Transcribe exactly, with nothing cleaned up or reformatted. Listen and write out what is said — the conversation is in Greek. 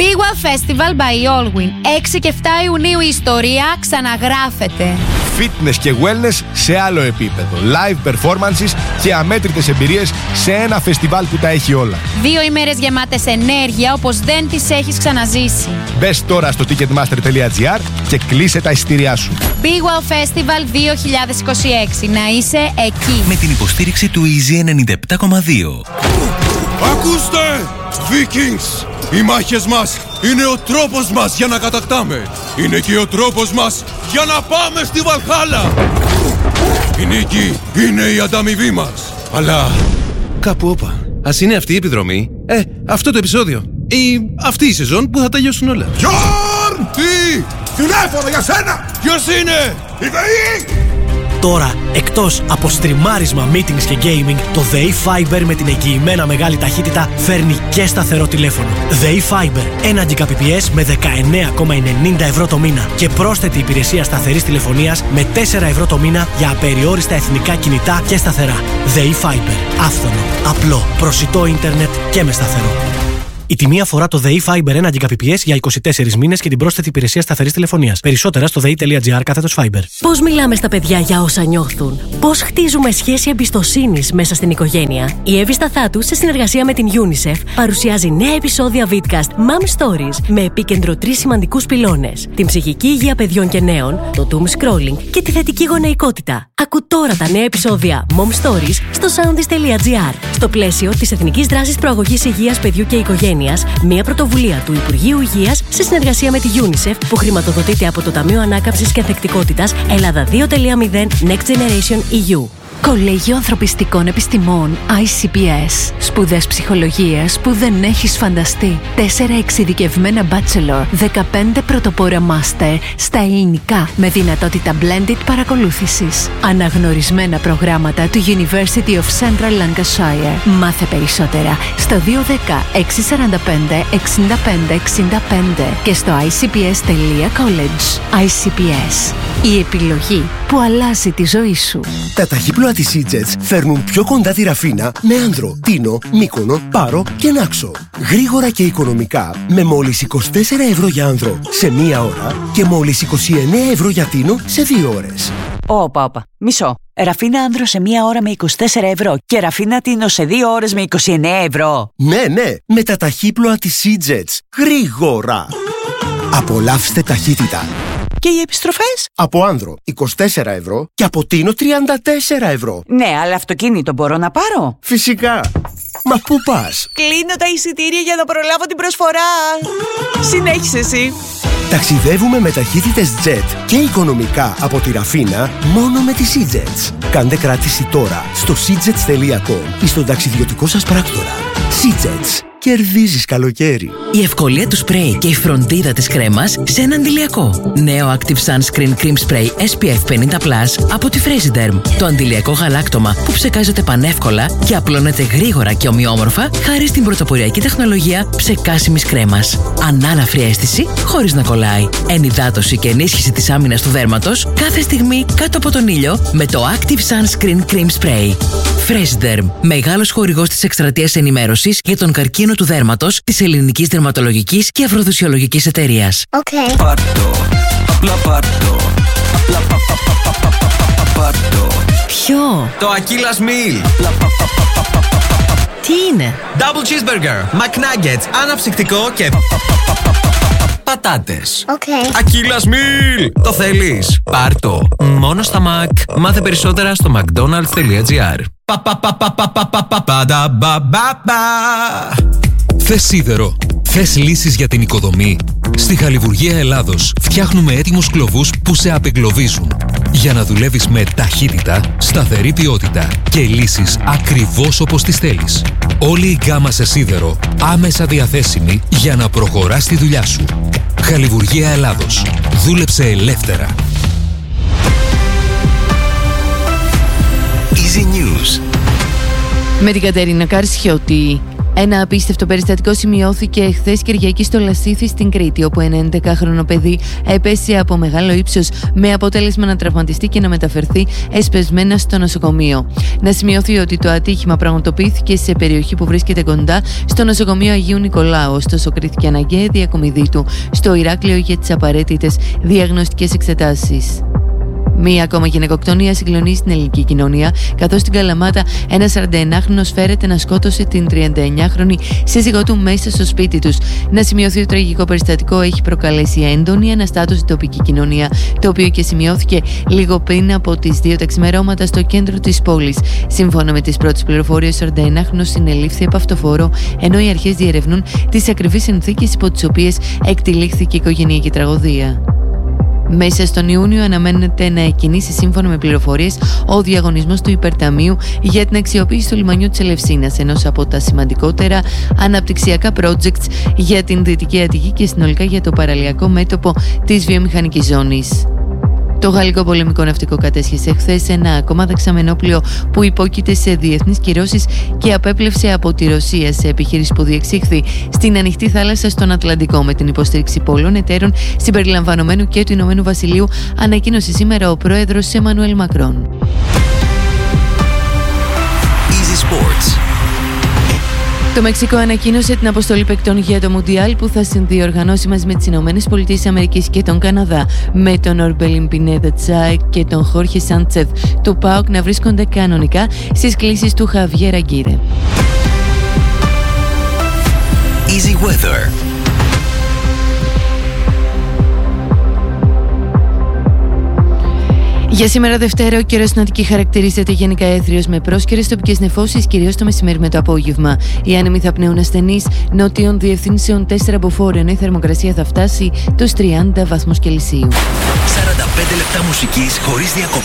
Big Wow Festival by Allwyn. έξι και επτά Ιουνίου η ιστορία ξαναγράφεται. Fitness και wellness σε άλλο επίπεδο. Live performances και αμέτρητες εμπειρίες σε ένα φεστιβάλ που τα έχει όλα. Δύο ημέρες γεμάτες ενέργεια όπως δεν τις έχεις ξαναζήσει. Μπες τώρα στο ticketmaster τελεία gr και κλείσε τα εισιτήριά σου. Big Wow Festival δύο χιλιάδες είκοσι έξι. Να είσαι εκεί. Με την υποστήριξη του Easy ενενήντα επτά κόμμα δύο. Ακούστε! Vikings! Οι μάχες μας είναι ο τρόπος μας για να κατακτάμε. Είναι και ο τρόπος μας για να πάμε στη Βαλχάλα. Η νίκη είναι η ανταμοιβή μας. Αλλά κάπου όπα. Ας είναι αυτή η επιδρομή. Ε, αυτό το επεισόδιο. Ή αυτή η σεζόν που θα τελειώσουν όλα. Γιόρν! Τι! Τηλέφωνο για σένα! Ποιος είναι? Η ΔΕΗ! Τώρα, εκτός από στριμάρισμα, meetings και gaming, το ΔΕΗ Fiber με την εγγυημένα μεγάλη ταχύτητα φέρνει και σταθερό τηλέφωνο. ΔΕΗ Fiber, ένα Gbps με δεκαεννέα κόμμα ενενήντα ευρώ το μήνα και πρόσθετη υπηρεσία σταθερής τηλεφωνίας με τέσσερα ευρώ το μήνα για απεριόριστα εθνικά κινητά και σταθερά. ΔΕΗ Fiber. Άφθονο, απλό, προσιτό ίντερνετ και με σταθερό. Η τιμή αφορά το ΔΕΗ Fiber ένα Gbps για είκοσι τέσσερις μήνες και την πρόσθετη υπηρεσία σταθερής τηλεφωνίας. Περισσότερα στο δei.gr κάθετος Fiber. Πώς μιλάμε στα παιδιά για όσα νιώθουν? Πώς χτίζουμε σχέση εμπιστοσύνης μέσα στην οικογένεια? Η Εύη Σταθάτου, σε συνεργασία με την UNICEF, παρουσιάζει νέα επεισόδια Vidcast Mom Stories με επίκεντρο τρεις σημαντικούς πυλώνες: την ψυχική υγεία παιδιών και νέων, το doom scrolling και τη θετική γονεϊκότητα. Ακού τώρα τα νέα επεισόδια Mom Stories στο soundis.gr. Στο πλαίσιο της Εθνικής Δράσης Προαγωγής Υγείας Παιδιού και Οικογένειας, μια πρωτοβουλία του Υπουργείου Υγείας σε συνεργασία με τη UNICEF που χρηματοδοτείται από το Ταμείο Ανάκαμψης και Ανθεκτικότητας Ελλάδα δύο κόμμα μηδέν Next Generation ι γιου. Κολέγιο Ανθρωπιστικών Επιστημών άι σι πι ες. Σπουδές ψυχολογίας που δεν έχεις φανταστεί. Τέσσερα εξειδικευμένα bachelor, δεκαπέντε πρωτοπόρα master στα ελληνικά με δυνατότητα blended παρακολούθησης. Αναγνωρισμένα προγράμματα του University of Central Lancashire. Μάθε περισσότερα στο δύο ένα μηδέν έξι τέσσερα πέντε εξήντα πέντε εξήντα πέντε και στο άι σι πι ες τελεία college. άι σι πι ες. Η επιλογή που αλλάζει τη ζωή σου. Τα ταχύπλοα της Seajets φέρνουν πιο κοντά τη Ραφίνα με Άνδρο, Τίνο, Μύκονο, Πάρο και Νάξο. Γρήγορα και οικονομικά με μόλις είκοσι τέσσερα ευρώ για Άνδρο σε μία ώρα και μόλις είκοσι εννέα ευρώ για Τίνο σε δύο ώρες. Όπα, όπα. Μισό. Ραφίνα Άνδρο σε μία ώρα με είκοσι τέσσερα ευρώ και Ραφίνα Τίνο σε δύο ώρες με είκοσι εννέα ευρώ. Ναι, ναι, με τα ταχύπλοα της Seajets. Γρήγορα. Απολαύστε ταχύτητα. Και οι επιστροφές? Από Άνδρο είκοσι τέσσερα ευρώ και από Τίνο τριάντα τέσσερα ευρώ. Ναι, αλλά αυτοκίνητο μπορώ να πάρω? Φυσικά. Μα πού πας? Κλείνω τα εισιτήρια για να προλάβω την προσφορά. Συνέχισε εσύ. Ταξιδεύουμε με ταχύτητες jet και οικονομικά από τη Ραφίνα μόνο με τη Seajets. Κάντε κράτηση τώρα στο seajets τελεία com ή στον ταξιδιωτικό σας πράκτορα. Seajets. Κερδίζεις καλοκαίρι. Η ευκολία του σπρέι και η φροντίδα της κρέμας σε ένα αντιλιακό. Νέο Active Sunscreen Cream Spray ες πι εφ πενήντα πλας από τη Fresiderm. Το αντιλιακό γαλάκτωμα που ψεκάζεται πανεύκολα και απλώνεται γρήγορα και ομοιόμορφα χάρη στην πρωτοποριακή τεχνολογία ψεκάσιμης κρέμας. Ανάλαφρη αίσθηση χωρίς να κολλάει. Ενυδάτωση και ενίσχυση της άμυνας του δέρματος κάθε στιγμή κάτω από τον ήλιο με το Active Sunscreen Cream Spray. Fresiderm. Μεγάλος χορηγός της εκστρατείας ενημέρωσης για τον καρκίνο του δέρματος της Ελληνικής Δερματολογικής και Αφροδισιολογικής Εταιρείας. Okay. Πάρτο, απλά πάρτο. Απλά πα, πα, πα, πα, πα, πα, πάρτο. Ποιο? Το Achilles Meal. Τι είναι? Double cheeseburger, McNuggets, αναψυκτικό και πατάτες. Okay. Achilles Meal. Το θέλεις? Πάρτο. Μόνο στα Mac. Μάθε περισσότερα στο mcdonalds τελεία gr. Θες σίδερο? Θες λύσεις για την οικοδομή? Στη Χαλιβουργία Ελλάδος φτιάχνουμε έτοιμους κλωβούς που σε απεγκλωβίζουν για να δουλεύεις με ταχύτητα, σταθερή ποιότητα και λύσεις ακριβώς όπως τις θέλεις. Όλη η γκάμα σε σίδερο άμεσα διαθέσιμη για να προχωράς τη δουλειά σου. Χαλιβουργία Ελλάδος. Δούλεψε ελεύθερα. Easy News. Με την Κατερίνα Καρσιώτη. Ένα απίστευτο περιστατικό σημειώθηκε εχθές Κυριακή στο Λασίθι στην Κρήτη, όπου ένα έντεκαχρονο παιδί έπεσε από μεγάλο ύψος με αποτέλεσμα να τραυματιστεί και να μεταφερθεί εσπεσμένα στο νοσοκομείο. Να σημειωθεί ότι το ατύχημα πραγματοποιήθηκε σε περιοχή που βρίσκεται κοντά στο νοσοκομείο Αγίου Νικολάου, ωστόσο κρίθηκε αναγκαία διακομιδή του στο Ηράκλειο για τις απαραίτητες διαγνωστικές εξετάσεις. Μία ακόμα γυναικοκτονία συγκλονίζει στην ελληνική κοινωνία, καθώς στην Καλαμάτα ένας σαρανταενάχρονος φέρεται να σκότωσε την τριανταεννιάχρονη σύζυγό του μέσα στο σπίτι τους. Να σημειωθεί το τραγικό περιστατικό έχει προκαλέσει έντονη αναστάτωση στην τοπική κοινωνία, το οποίο και σημειώθηκε λίγο πριν από τις δύο τα ξημερώματα στο κέντρο της πόλης. Σύμφωνα με τις πρώτες πληροφορίες, ο σαρανταενάχρονος συνελήφθη από αυτοφόρο, ενώ οι αρχές διερευνούν τις ακριβείς συνθήκες υπό τις οποίες εκτυλίχθηκε η οικογενειακή τραγωδία. Μέσα στον Ιούνιο αναμένεται να εκκινήσει, σύμφωνα με πληροφορίες, ο διαγωνισμός του Υπερταμείου για την αξιοποίηση του λιμανιού της Ελευσίνας, ενός από τα σημαντικότερα αναπτυξιακά projects για την Δυτική Αττική και συνολικά για το παραλιακό μέτωπο της βιομηχανικής ζώνης. Το γαλλικό πολεμικό ναυτικό κατέσχεσε χθες ένα ακόμα δεξαμενόπλοιο που υπόκειται σε διεθνείς κυρώσεις και απέπλευσε από τη Ρωσία σε επιχείρηση που διεξήχθη στην ανοιχτή θάλασσα στον Ατλαντικό με την υποστήριξη πολλών εταίρων συμπεριλαμβανομένου και του Ηνωμένου Βασιλείου, ανακοίνωσε σήμερα ο πρόεδρος Εμμανουέλ Μακρόν. Easy Sports. Το Μεξικό ανακοίνωσε την αποστολή παικτών για το Μουντιάλ που θα συνδιοργανώσει μαζί με τις Ηνωμένες Πολιτείες Αμερικής και τον Καναδά, με τον Ορμπελίν Πινέδα Τσάικ και τον Χόρχε Σάντσεθ του ΠΑΟΚ να βρίσκονται κανονικά στις κλήσεις του Χαβιέρ Αγκίρε. Easy Weather. Για σήμερα Δευτέρα, ο καιρός στην Αττική χαρακτηρίζεται γενικά έθριος με πρόσκαιρες τοπικές νεφώσεις, κυρίως το μεσημέρι με το απόγευμα. Οι άνεμοι θα πνέουν ασθενείς νότιων διευθύνσεων τέσσερα μποφόρ, ενώ η θερμοκρασία θα φτάσει τους τριάντα βαθμούς Κελσίου. σαράντα πέντε λεπτά μουσικής χωρίς διακοπές.